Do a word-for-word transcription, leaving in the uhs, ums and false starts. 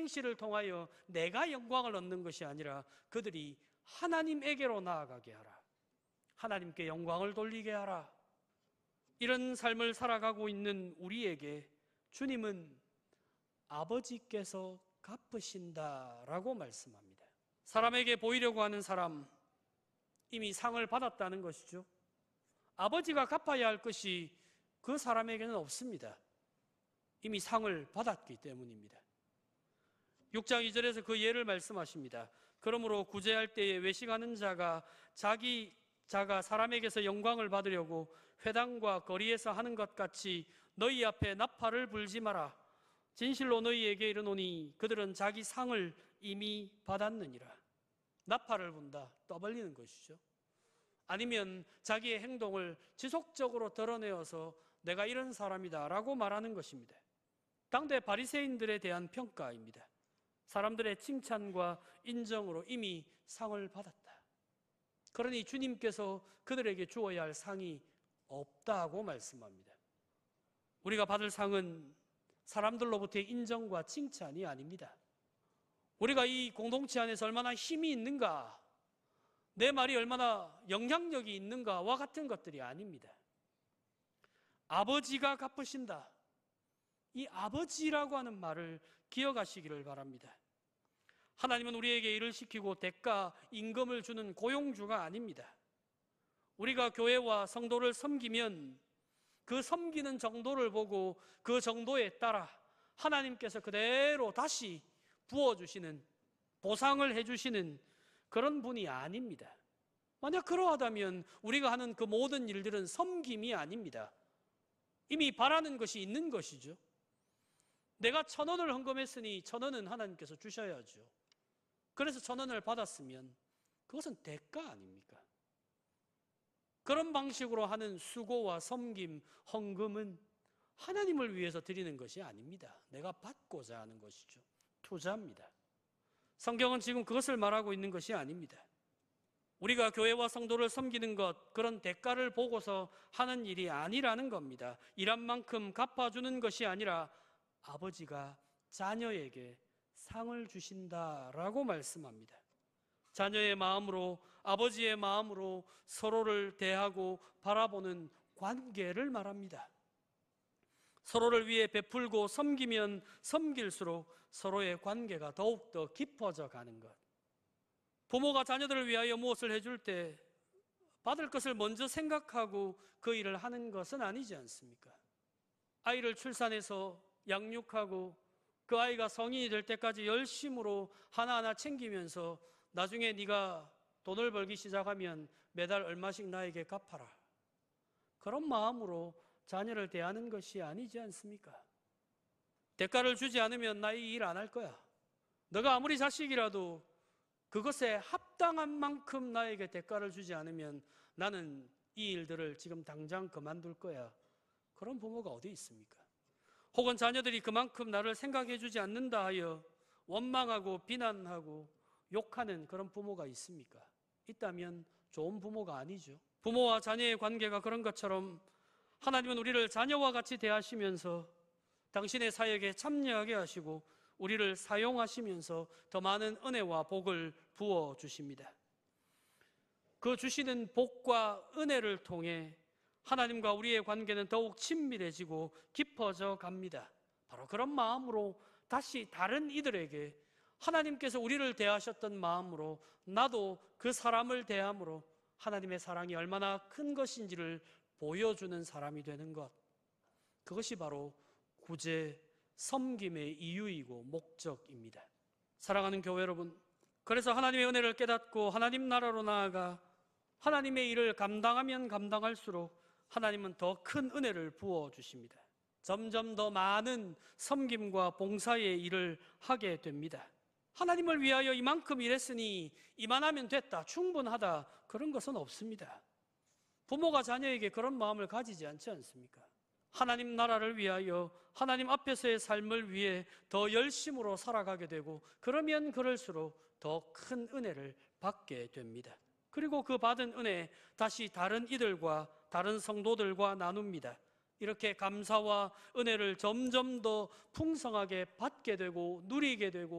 행실을 통하여 내가 영광을 얻는 것이 아니라 그들이 하나님에게로 나아가게 하라. 하나님께 영광을 돌리게 하라. 이런 삶을 살아가고 있는 우리에게 주님은 아버지께서 갚으신다라고 말씀합니다. 사람에게 보이려고 하는 사람, 이미 상을 받았다는 것이죠. 아버지가 갚아야 할 것이 그 사람에게는 없습니다. 이미 상을 받았기 때문입니다. 육 장 이 절에서 그 예를 말씀하십니다. 그러므로 구제할 때에 외식하는 자가 자기 자가 사람에게서 영광을 받으려고 회당과 거리에서 하는 것 같이 너희 앞에 나팔을 불지 마라. 진실로 너희에게 이르노니 그들은 자기 상을 이미 받았느니라. 나팔을 분다, 떠벌리는 것이죠. 아니면 자기의 행동을 지속적으로 드러내어서 내가 이런 사람이다 라고 말하는 것입니다. 당대 바리새인들에 대한 평가입니다. 사람들의 칭찬과 인정으로 이미 상을 받았다. 그러니 주님께서 그들에게 주어야 할 상이 없다고 말씀합니다. 우리가 받을 상은 사람들로부터의 인정과 칭찬이 아닙니다. 우리가 이 공동체 안에서 얼마나 힘이 있는가, 내 말이 얼마나 영향력이 있는가와 같은 것들이 아닙니다. 아버지가 갚으신다. 이 아버지라고 하는 말을 기억하시기를 바랍니다. 하나님은 우리에게 일을 시키고 대가, 임금을 주는 고용주가 아닙니다. 우리가 교회와 성도를 섬기면 그 섬기는 정도를 보고 그 정도에 따라 하나님께서 그대로 다시 부어주시는, 보상을 해주시는 그런 분이 아닙니다. 만약 그러하다면 우리가 하는 그 모든 일들은 섬김이 아닙니다. 이미 바라는 것이 있는 것이죠. 내가 천 원을 헌금했으니 천 원은 하나님께서 주셔야죠. 그래서 천 원을 받았으면 그것은 대가 아닙니까? 그런 방식으로 하는 수고와 섬김, 헌금은 하나님을 위해서 드리는 것이 아닙니다. 내가 받고자 하는 것이죠. 투자입니다. 성경은 지금 그것을 말하고 있는 것이 아닙니다. 우리가 교회와 성도를 섬기는 것, 그런 대가를 보고서 하는 일이 아니라는 겁니다. 일한 만큼 갚아주는 것이 아니라 아버지가 자녀에게 상을 주신다라고 말씀합니다. 자녀의 마음으로, 아버지의 마음으로 서로를 대하고 바라보는 관계를 말합니다. 서로를 위해 베풀고 섬기면 섬길수록 서로의 관계가 더욱더 깊어져 가는 것. 부모가 자녀들을 위하여 무엇을 해줄 때 받을 것을 먼저 생각하고 그 일을 하는 것은 아니지 않습니까? 아이를 출산해서 양육하고 그 아이가 성인이 될 때까지 열심으로 하나하나 챙기면서 나중에 네가 돈을 벌기 시작하면 매달 얼마씩 나에게 갚아라. 그런 마음으로 자녀를 대하는 것이 아니지 않습니까? 대가를 주지 않으면 나 이 일 안 할 거야. 너가 아무리 자식이라도 그것에 합당한 만큼 나에게 대가를 주지 않으면 나는 이 일들을 지금 당장 그만둘 거야. 그런 부모가 어디 있습니까? 혹은 자녀들이 그만큼 나를 생각해 주지 않는다 하여 원망하고 비난하고 욕하는 그런 부모가 있습니까? 있다면 좋은 부모가 아니죠. 부모와 자녀의 관계가 그런 것처럼 하나님은 우리를 자녀와 같이 대하시면서 당신의 사역에 참여하게 하시고 우리를 사용하시면서 더 많은 은혜와 복을 부어주십니다. 그 주시는 복과 은혜를 통해 하나님과 우리의 관계는 더욱 친밀해지고 깊어져 갑니다. 바로 그런 마음으로 다시 다른 이들에게 하나님께서 우리를 대하셨던 마음으로 나도 그 사람을 대함으로 하나님의 사랑이 얼마나 큰 것인지를 보여주는 사람이 되는 것, 그것이 바로 구제, 섬김의 이유이고 목적입니다. 사랑하는 교회 여러분, 그래서 하나님의 은혜를 깨닫고 하나님 나라로 나아가 하나님의 일을 감당하면 감당할수록 하나님은 더 큰 은혜를 부어주십니다. 점점 더 많은 섬김과 봉사의 일을 하게 됩니다. 하나님을 위하여 이만큼 일했으니 이만하면 됐다, 충분하다, 그런 것은 없습니다. 부모가 자녀에게 그런 마음을 가지지 않지 않습니까? 하나님 나라를 위하여 하나님 앞에서의 삶을 위해 더 열심으로 살아가게 되고 그러면 그럴수록 더 큰 은혜를 받게 됩니다. 그리고 그 받은 은혜 다시 다른 이들과 다른 성도들과 나눕니다. 이렇게 감사와 은혜를 점점 더 풍성하게 받게 되고 누리게 되고